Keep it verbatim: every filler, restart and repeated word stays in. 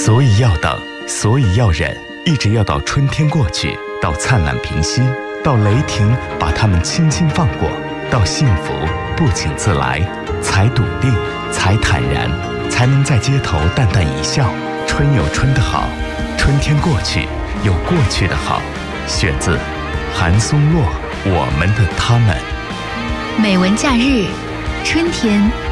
所以要等，所以要忍，一直要到春天过去，到灿烂平息，到雷霆把它们轻轻放过，到幸福不请自来，才笃定，才坦然，才能在街头淡淡一笑。春有春的好，春天过去有过去的好。选自韩松洛《我们的他们》。 美文假日，春天